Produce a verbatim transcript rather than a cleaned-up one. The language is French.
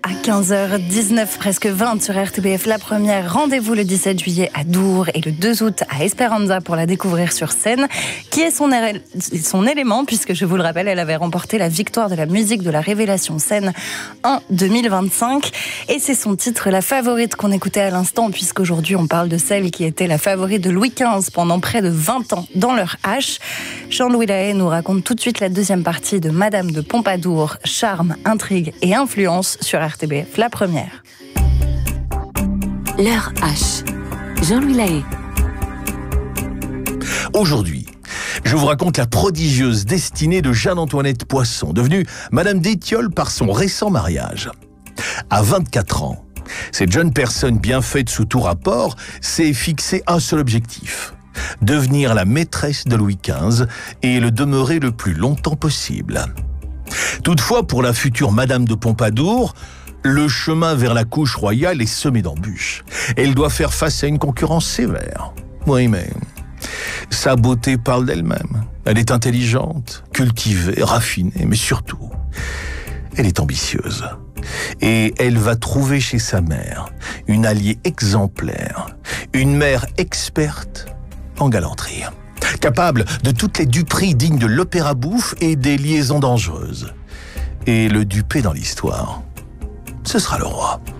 à quinze heures dix-neuf, presque vingt sur R T B F. La première, rendez-vous le dix-sept juillet à Dour et le deux août à Esperanza pour la découvrir sur scène. Qui est son, er- son élément, puisque je vous le rappelle, elle avait remporté la victoire de la musique de la Révélation Scène en deux mille vingt-cinq. Et c'est son titre, la favorite, qu'on écoutait à l'instant, puisqu'aujourd'hui on parle de celle qui était la favorite de Louis quinze pendant près de vingt ans dans leur H. Jean-Louis Lahaye nous raconte tout de suite la deuxième partie de Madame de Pompadour, charme, intrigue et influence sur R T B F, la première. Leur H. Jean-Louis Lahaye. Aujourd'hui, je vous raconte la prodigieuse destinée de Jeanne-Antoinette Poisson, devenue Madame d'Étiole par son récent mariage. À vingt-quatre ans, cette jeune personne bien faite sous tout rapport s'est fixé un seul objectif: devenir la maîtresse de Louis quinze et le demeurer le plus longtemps possible. Toutefois, pour la future Madame de Pompadour, le chemin vers la couche royale est semé d'embûches. Elle doit faire face à une concurrence sévère. Oui, mais sa beauté parle d'elle-même. Elle est intelligente, cultivée, raffinée, mais surtout, elle est ambitieuse. Et elle va trouver chez sa mère une alliée exemplaire, une mère experte en galanterie, capable de toutes les duperies dignes de l'opéra bouffe et des liaisons dangereuses. Et le dupé dans l'histoire, ce sera le roi.